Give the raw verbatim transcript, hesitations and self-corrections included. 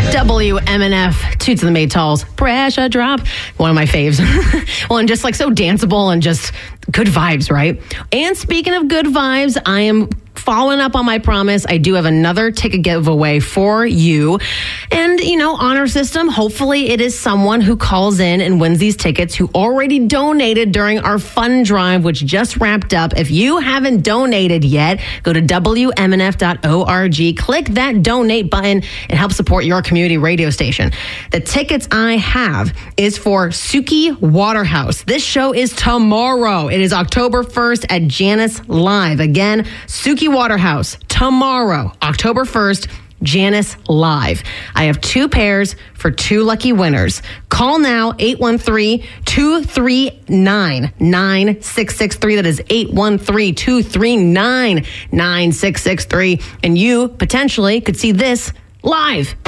W M N F, Toots and the Maytals, Pressure Drop, one of my faves. Well, and just like so danceable and just good vibes, right? And speaking of good vibes, I am following up on my promise. I do have another ticket giveaway for you. And, you know, honor system, hopefully it is someone who calls in and wins these tickets who already donated during our fund drive, which just wrapped up. If you haven't donated yet, go to W M N F dot org, click that donate button, and help support your community radio station. The tickets I have is for Suki Waterhouse. This show is tomorrow. It is October first at Janice Live. Again, Suki Waterhouse, tomorrow, October first, Janice Live. I have two pairs for two lucky winners. Call now, eight one three, two three nine, nine six six three. That is eight one three, two three nine, nine six six three. And you potentially could see this live.